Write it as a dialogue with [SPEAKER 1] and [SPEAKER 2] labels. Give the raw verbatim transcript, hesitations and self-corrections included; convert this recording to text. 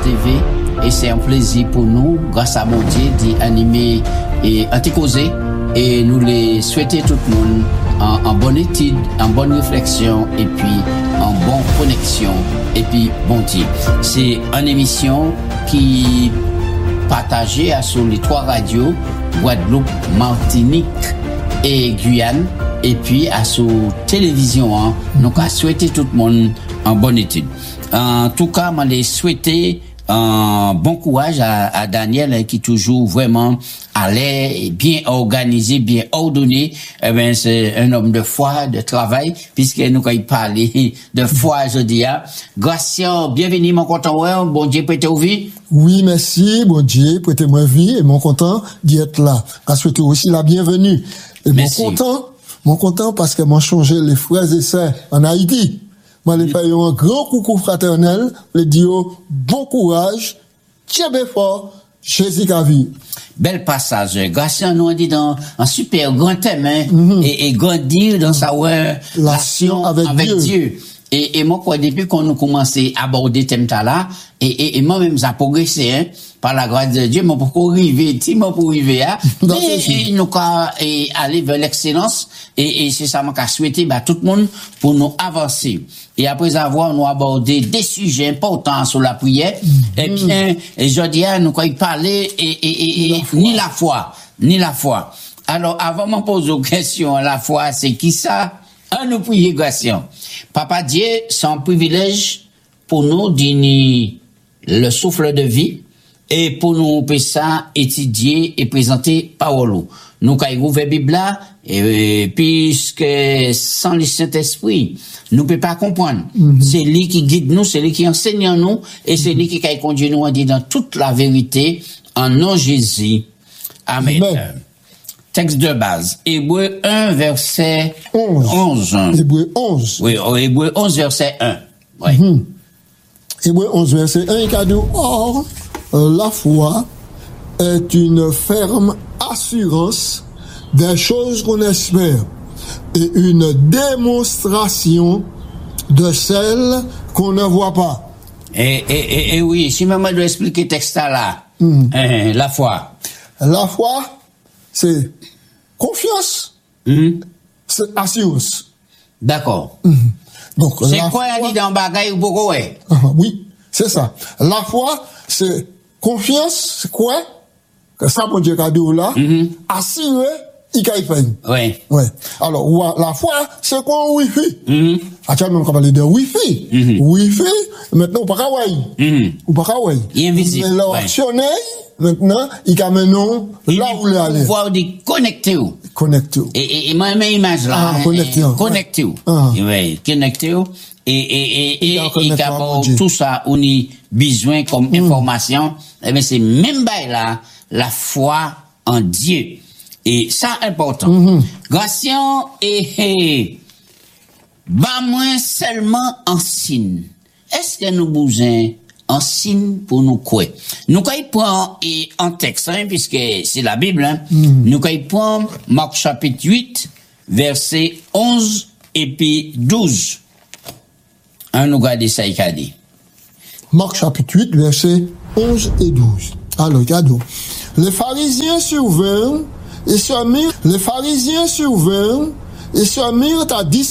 [SPEAKER 1] T V et c'est un plaisir pour nous, grâce à mon Dieu, d'y animer et anticausé et nous les souhaiter tout le monde en, en bonne étude, en bonne réflexion et puis en bonne connexion et puis bon Dieu. C'est une émission qui partagée sur les trois radios, Guadeloupe, Martinique et Guyane. Et puis, à sous télévision, hein, nous avons souhaité tout le monde en bonne étude. En tout cas, je les souhaiter un bon courage à, à Daniel, hein, qui est toujours vraiment à l'aise, bien organisé, bien ordonné. Eh ben, c'est un homme de foi, de travail, puisque nous avons parlé de foi, je dis, hein. Gratien, bienvenue, mon content, ouais, bon Dieu, prêtez au vie.
[SPEAKER 2] Oui, merci, bon Dieu, prêtez-moi vie, et mon content d'y être là. À souhaiter aussi la bienvenue. Et mon content, mon content parce que moi changé les frères et sœurs en Haïti. Moi les faire un grand coucou fraternel, les dire bon courage, tiens bien fort, Jésus a vu.
[SPEAKER 1] Bel passage. Gratien nous a dit dans un super grand thème, hein, mm-hmm. et, et grandir dans sa relation avec, avec Dieu. Dieu. Et, et moi, quoi, depuis qu'on nous commencé à aborder ce thème-là, et, et, et moi-même, ça a progressé, hein, par la grâce de Dieu, moi, pour arriver, si moi, pour arriver, hein, et, et nous, et aller vers l'excellence, et, et c'est ça, moi, qu'a souhaité, bah, tout le monde, pour nous avancer. Et après avoir, nous abordé des sujets importants sur la prière, mm-hmm. et bien, et je dis, nous, quand il parlait, et, et, et, et ni la foi, ni la foi. Alors, avant de me poser une question, la foi, c'est qui ça? Un nous prier grâce. Papa Dieu, c'est un privilège pour nous d'unir le souffle de vie et pour nous faire ça, étudier et présenter parole. Nous, quand ouvert la Bible là, et, puisque sans le Saint-Esprit, nous ne pouvons pas comprendre. Mm-hmm. C'est lui qui guide nous, c'est lui qui enseigne nous, et c'est lui qui conduit nous à dire dans toute la vérité, en nom de Jésus. Amen. Amen. Texte de base. Hébreu un, verset onze.
[SPEAKER 2] Hébreu onze.
[SPEAKER 1] Oui, Hébreu onze, verset un. Oui.
[SPEAKER 2] Mm-hmm. Hébreu onze, verset un, il a dit, or, la foi est une ferme assurance des choses qu'on espère et une démonstration de celles qu'on ne voit pas.
[SPEAKER 1] Et, et, et, et oui, si maman doit expliquer le texte là, mm. hein, la foi.
[SPEAKER 2] La foi, c'est confiance, mm-hmm. c'est assurance.
[SPEAKER 1] D'accord.
[SPEAKER 2] Mm-hmm. Donc,
[SPEAKER 1] c'est quoi il dit dans bagaille ou beaucoup, ouais?
[SPEAKER 2] Oui, c'est ça. La foi, c'est confiance, c'est quoi? Que ça, mon Dieu, cadeau là, mm-hmm. assurer, il a fait.
[SPEAKER 1] Oui.
[SPEAKER 2] Ouais. Alors, la foi, c'est quoi, Wi-Fi? Mm-hmm. Actuellement, on va parler de Wi-Fi. Mm-hmm. Wi-Fi, maintenant, on peut pas voir. Mm-hmm. On peut pas voir.
[SPEAKER 1] Il est invisible.
[SPEAKER 2] Mais l'actionnaire, maintenant, il a maintenant, là où il est allé.
[SPEAKER 1] Pouvoir de connecter.
[SPEAKER 2] Connecter.
[SPEAKER 1] Et, et, et moi, même image là.
[SPEAKER 2] Ah, connecter.
[SPEAKER 1] Connecter.
[SPEAKER 2] Ah.
[SPEAKER 1] Oui, connecter. Et, et, et, et, et, et tout ça, on a besoin comme mm. information. Eh bien, c'est même bail là, la foi en Dieu. Et ça, important. Mm-hmm. Gratien et, et, bah, moins seulement en signe. Est-ce que nous besoin en signe pour nous quoi? Nous, quand il prend, et en texte, hein, puisque c'est la Bible, hein, mm-hmm. nous, quand il prend Marc chapitre huit, verset onze et puis douze. Hein, nous regardons ça, il a dit.
[SPEAKER 2] Marc chapitre huit, verset onze et douze. Alors, regardons. Les pharisiens survinrent et se mirent, les pharisiens survinrent et se mirent à discuter